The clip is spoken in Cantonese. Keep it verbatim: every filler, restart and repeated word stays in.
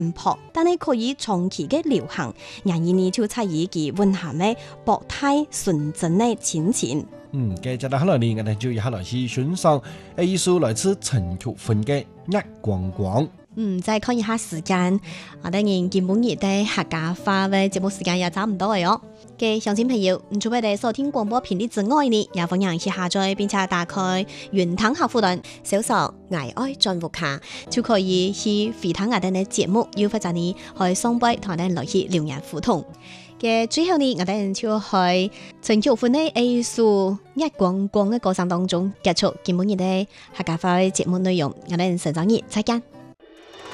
唔破，但係可以長期嘅流行，讓人呢就參與其蘊含嘅博大純真嘅親情。 嗯，接着下來呢，我哋就一下來去欣賞一首來自陳玉芬嘅《月光光》。 嗯，再看一下時間，我哋人基本日嘅客家話嘅節目時間也差唔多嘅喲。嘅鄉親朋友，唔除非你收聽廣播頻率之外呢，也歡迎去下載並且打開雲端客戶端，搜索愛愛轉福卡，就可以去回聽我哋嘅節目，又或者呢去上杯同我哋來去留言互動。嘅最後呢，我哋就去陳玉芬嘅藝術《月光光》嘅歌聲當中結束今本日嘅客家話節目內容。我哋下週日再見。